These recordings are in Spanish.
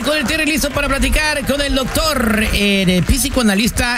con el Terry, listo para platicar con el doctor, psicoanalista,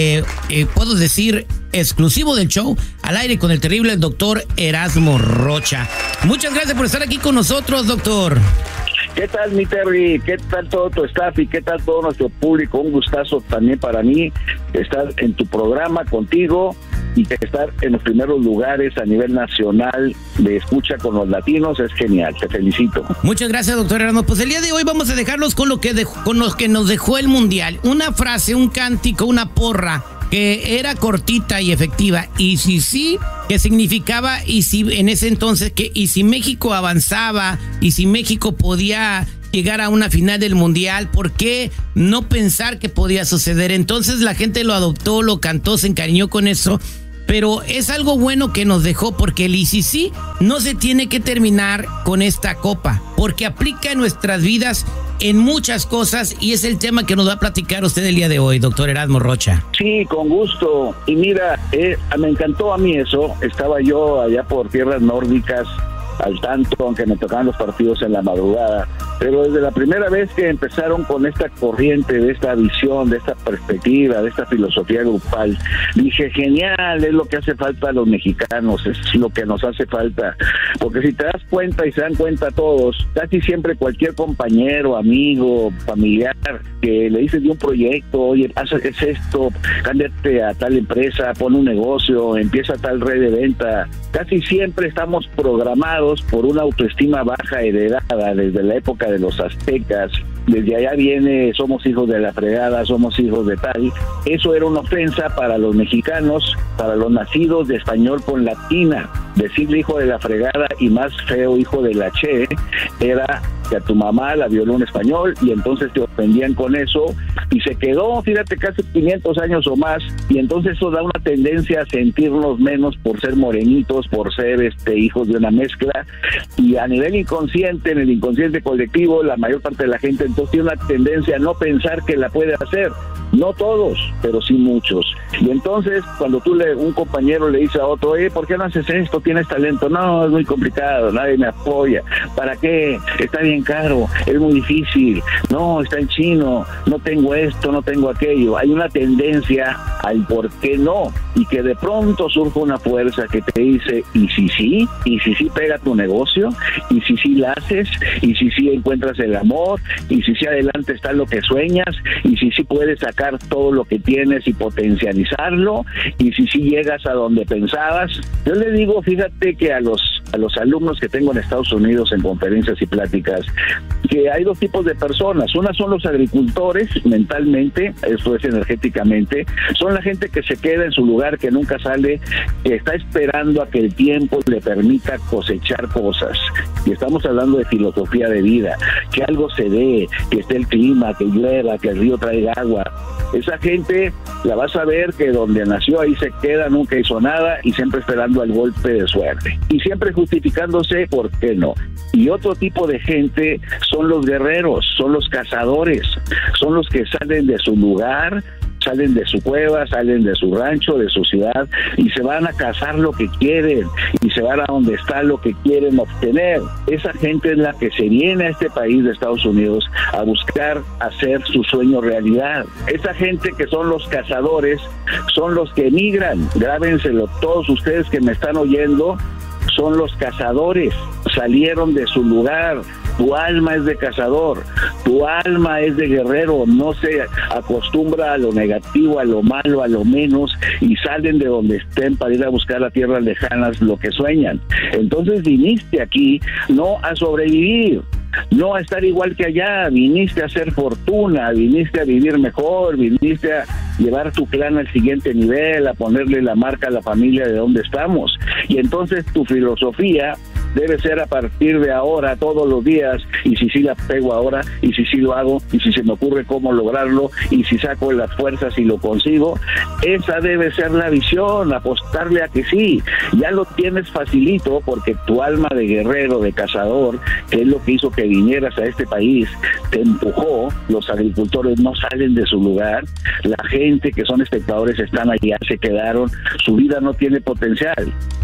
puedo decir, exclusivo del show, al aire con el terrible doctor Erasmo Rocha. Muchas gracias por estar aquí con nosotros, doctor. ¿Qué tal, mi Terry? ¿Qué tal todo tu staff y qué tal todo nuestro público? Un gustazo también para mí estar en tu programa contigo y estar en los primeros lugares a nivel nacional de escucha con los latinos. Es genial, te felicito. Muchas gracias, doctor Erasmo. Pues el día de hoy vamos a dejarlos con lo que nos dejó el Mundial. Una frase, un cántico, una porra que era cortita y efectiva. Y sí, que significaba, y si en ese entonces, y si México avanzaba, y si México podía llegar a una final del Mundial, ¿por qué no pensar que podía suceder? Entonces la gente lo adoptó, lo cantó, se encariñó con eso. Pero es algo bueno que nos dejó, porque el ICC no se tiene que terminar con esta copa, porque aplica en nuestras vidas en muchas cosas, y es el tema que nos va a platicar usted el día de hoy, doctor Erasmo Rocha. Sí, con gusto. Y mira, me encantó a mí eso. Estaba yo allá por tierras nórdicas al tanto, aunque me tocaban los partidos en la madrugada, pero desde la primera vez que empezaron con esta corriente, de esta visión, de esta perspectiva, de esta filosofía grupal, dije, genial, es lo que hace falta a los mexicanos, es lo que nos hace falta, porque si te das cuenta y se dan cuenta todos, casi siempre cualquier compañero, amigo, familiar, que le dices de un proyecto, oye, haz esto, cámbiate a tal empresa, pon un negocio, empieza tal red de venta, casi siempre estamos programados por una autoestima baja heredada desde la época de los aztecas. Desde allá viene, somos hijos de la fregada, somos hijos de tal. Eso era una ofensa para los mexicanos, para los nacidos de español con latina. Decirle hijo de la fregada, y más feo, hijo de la che, era que a tu mamá la violó un español, y entonces te ofendían con eso, y se quedó, fíjate, casi 500 años o más, y entonces eso da una tendencia a sentirnos menos por ser morenitos, por ser hijos de una mezcla, y a nivel inconsciente, en el inconsciente colectivo, la mayor parte de la gente entonces tiene una tendencia a no pensar que la puede hacer. No todos, pero sí muchos. Y entonces, cuando un compañero le dice a otro, ¿por qué no haces esto? ¿Tienes talento? No, es muy complicado, nadie me apoya. ¿Para qué? Está bien caro, es muy difícil. No, está en chino, no tengo esto, no tengo aquello. Hay una tendencia al por qué no, y que de pronto surge una fuerza que te dice, ¿y si sí? ¿Y si sí pega tu negocio? ¿Y si sí la haces? ¿Y si sí encuentras el amor? ¿Y si sí adelante está lo que sueñas? ¿Y si sí puedes sacar todo lo que tienes y potencializarlo? ¿Y si sí llegas a donde pensabas? Yo le digo, fíjate que a los alumnos que tengo en Estados Unidos en conferencias y pláticas, que hay dos tipos de personas. Una son los agricultores mentalmente, eso es energéticamente, son la gente que se queda en su lugar, que nunca sale, que está esperando a que el tiempo le permita cosechar cosas. Y estamos hablando de filosofía de vida, que algo se dé, que esté el clima, que llueva, que el río traiga agua. Esa gente la vas a ver que donde nació ahí se queda, nunca hizo nada y siempre esperando el golpe de suerte. Y siempre justificándose por qué no. Y otro tipo de gente son los guerreros, son los cazadores, son los que salen de su lugar, salen de su cueva, salen de su rancho, de su ciudad, y se van a cazar lo que quieren, y se van a donde está lo que quieren obtener. Esa gente es la que se viene a este país de Estados Unidos a buscar hacer su sueño realidad. Esa gente que son los cazadores son los que emigran. Grábenselo todos ustedes que me están oyendo, son los cazadores, salieron de su lugar. Tu alma es de cazador, tu alma es de guerrero, no se acostumbra a lo negativo, a lo malo, a lo menos, y salen de donde estén para ir a buscar a tierras lejanas lo que sueñan. Entonces viniste aquí no a sobrevivir, no a estar igual que allá, viniste a hacer fortuna, viniste a vivir mejor, viniste a llevar tu clan al siguiente nivel, a ponerle la marca a la familia de donde estamos. Y entonces tu filosofía debe ser a partir de ahora, todos los días, y si sí la pego ahora, y si sí lo hago, y si se me ocurre cómo lograrlo, y si saco las fuerzas y lo consigo, esa debe ser la visión, apostarle a que sí, ya lo tienes facilito, porque tu alma de guerrero, de cazador, que es lo que hizo que vinieras a este país, te empujó. Los agricultores no salen de su lugar, la gente que son espectadores están allá, se quedaron, su vida no tiene potencial.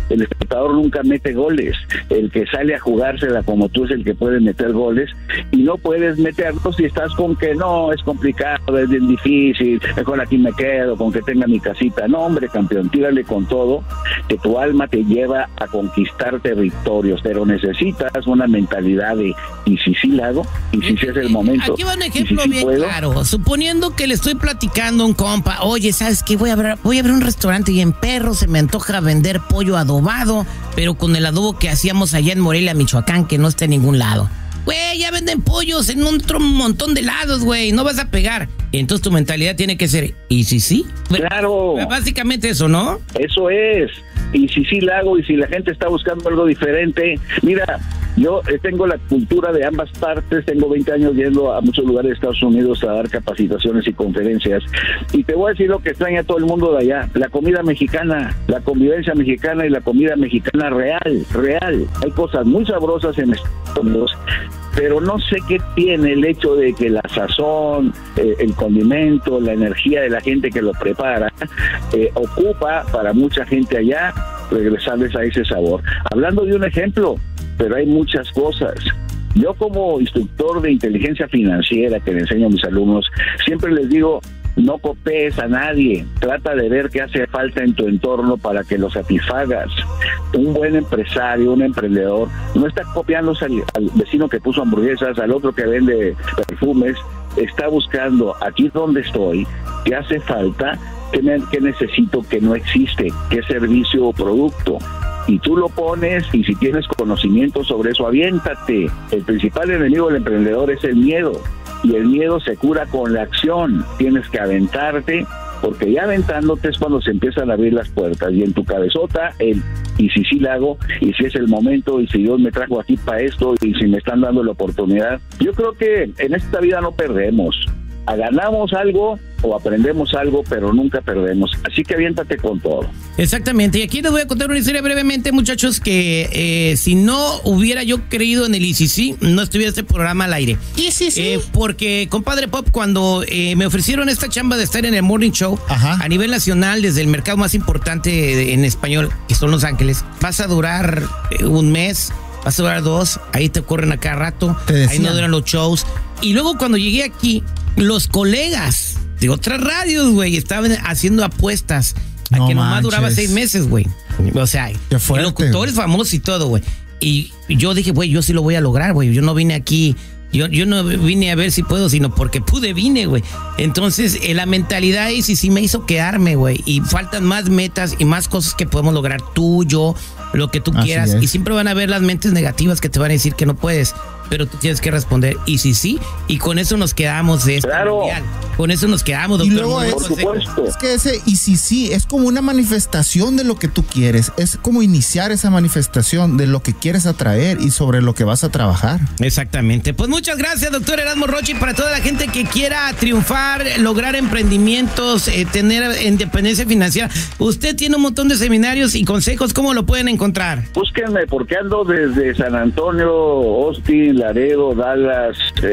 el espectador nunca mete goles. El que sale a jugársela como tú es el que puede meter goles, y no puedes meterlos si estás con que no, es complicado, es bien difícil, mejor aquí me quedo, con que tenga mi casita. No, hombre, campeón, tírale con todo, que tu alma te lleva a conquistar territorios, pero necesitas una mentalidad de, ¿y si sí la hago? ¿Y si sí es el momento? Aquí va un ejemplo ¿Y si bien puedo? claro. Suponiendo que le estoy platicando a un compa, oye, ¿sabes qué? Voy a abrir un restaurante y en Perro se me antoja vender pollo adobado, pero con el adobo que hacíamos allá en Morelia, Michoacán, que no está en ningún lado. Güey, ya venden pollos en otro montón de lados, güey, no vas a pegar. Y entonces tu mentalidad tiene que ser, ¿y si sí? Claro. Básicamente eso, ¿no? Eso es. Y si sí la hago, y si la gente está buscando algo diferente. Mira, yo tengo la cultura de ambas partes, tengo 20 años yendo a muchos lugares de Estados Unidos a dar capacitaciones y conferencias, y te voy a decir lo que extraña a todo el mundo de allá: la comida mexicana, la convivencia mexicana y la comida mexicana real. Hay cosas muy sabrosas en Estados Unidos, pero no sé qué tiene el hecho de que la sazón, el condimento, la energía de la gente que lo prepara, ocupa para mucha gente allá regresarles a ese sabor. Hablando de un ejemplo, pero hay muchas cosas. Yo, como instructor de inteligencia financiera que le enseño a mis alumnos, siempre les digo: no copies a nadie, trata de ver qué hace falta en tu entorno para que lo satisfagas. Un buen empresario, un emprendedor, no está copiándose al vecino que puso hamburguesas, al otro que vende perfumes. Está buscando, aquí donde estoy, qué hace falta, qué necesito que no existe, qué servicio o producto. Y tú lo pones, y si tienes conocimiento sobre eso, aviéntate. El principal enemigo del emprendedor es el miedo, y el miedo se cura con la acción. Tienes que aventarte, porque ya aventándote es cuando se empiezan a abrir las puertas, y en tu cabezota y si sí la hago, y si es el momento, y si Dios me trajo aquí para esto, y si me están dando la oportunidad. Yo creo que en esta vida no perdemos. Ganamos algo o aprendemos algo, pero nunca perdemos. Así que aviéntate con todo. Exactamente. Y aquí les voy a contar una historia brevemente, muchachos, que si no hubiera yo creído en el ICC, no estuviera este programa al aire. Porque, compadre Pop, cuando me ofrecieron esta chamba de estar en el Morning Show, a nivel nacional, desde el mercado más importante en español, que son Los Ángeles, vas a durar un mes, vas a durar 2, ahí te ocurren a cada rato, ahí no duran los shows. Y luego cuando llegué aquí, los colegas de otras radios, güey, estaban haciendo apuestas a que nomás duraba 6 meses, güey. O sea, locutores famosos y todo, güey. Y yo dije, güey, yo sí lo voy a lograr, güey. Yo no vine aquí, yo no vine a ver si puedo, sino porque vine, güey. Entonces, la mentalidad es, y sí me hizo quedarme, güey. Y faltan más metas y más cosas que podemos lograr tú, yo, lo que tú quieras. Y siempre van a haber las mentes negativas que te van a decir que no puedes, pero tú tienes que responder, y sí, y con eso nos quedamos de este mundial. Con eso nos quedamos, doctor. Y luego es que ese y sí es como una manifestación de lo que tú quieres, es como iniciar esa manifestación de lo que quieres atraer y sobre lo que vas a trabajar. Exactamente. Pues muchas gracias, doctor Erasmo Rocha, y para toda la gente que quiera triunfar, lograr emprendimientos, tener independencia financiera, usted tiene un montón de seminarios y consejos. ¿Cómo lo pueden encontrar? Búsquenme, porque ando desde San Antonio, Austin, Laredo, Dallas,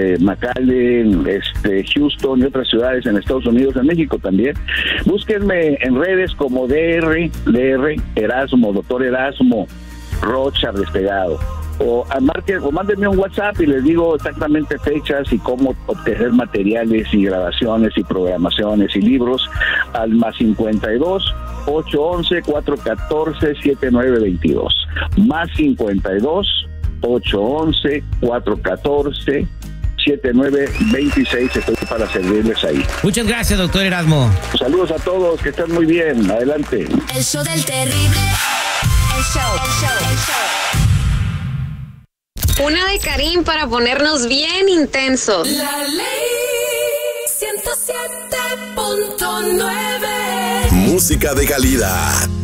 McAllen, Houston y otras ciudades en Estados Unidos, en México también. Búsquenme en redes como DR Erasmo, doctor Erasmo Rocha Despegado. O mándenme un WhatsApp y les digo exactamente fechas y cómo obtener materiales y grabaciones y programaciones y libros al +52 811 414 7922. +52 811 414 7926. Estoy para servirles ahí. Muchas gracias, doctor Erasmo. Saludos a todos, que estén muy bien. Adelante. El show del terrible. El show. Una de Karim para ponernos bien intensos. La ley 107.9. Música de calidad.